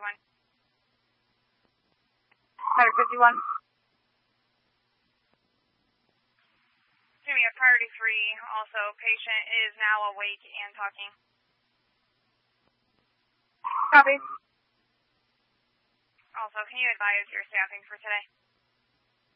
51. Medic 51. Give me a priority 3. Also, patient is now awake and talking. Copy. Also, can you advise your staffing for today?